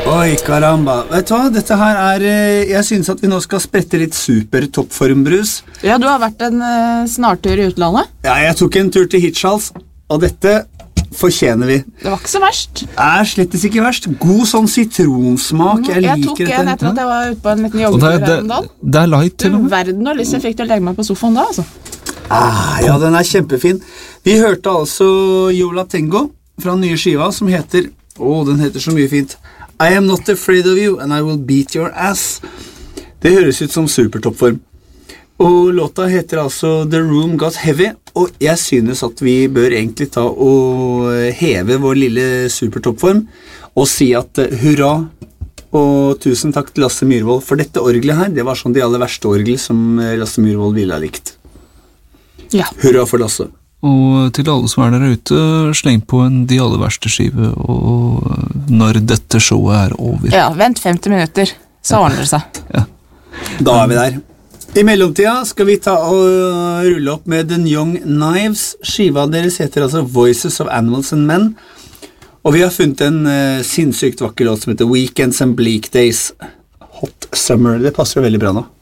Oi, caramba. Vet du hva? Dette her jeg synes at vi nå skal sprette litt super toppformbrus. Ja, du har vært en snartur i utlandet. Ja, jeg tok en tur til Hirtshals, og dette fortjener vi. Det var ikke så verst. Slettes ikke verst. God sånn sitronsmak. Jeg liker tok en dette. etter at jeg var ute på en liten Og joggetur her om dagen. det light til og med. Verden og lyst jeg fikk til å legge meg på sofaen da, altså. Ja, den kjempefin. Vi hørte altså Yola Tengo fra den nye skiva som heter, den heter så mye fint. I am not afraid of you, and I will beat your ass. Det høres ut som supertoppform. Og låta heter altså The Room Got Heavy, og jeg synes at vi bør egentlig ta og heve vår lille supertoppform, og si at hurra, og tusen takk til Lasse Myhrvold, for dette orgelet her, det var sånn de aller verste orgel som Lasse Myhrvold ville ha likt. Ja. Hurra for Lasse. Og til alle som der ute, sleng på en De aller verste skive, og når dette showet over. Ja, vent 50 minutter, så ordner det seg. Ja. Da vi der. I mellomtida skal vi ta og rulle opp med The Young Knives. Skiva deres heter altså Voices of Animals and Men. Og vi har funnet en sinnssykt vakker låt som heter Weekends and Bleak Days. Hot Summer. Det passer jo veldig bra nå.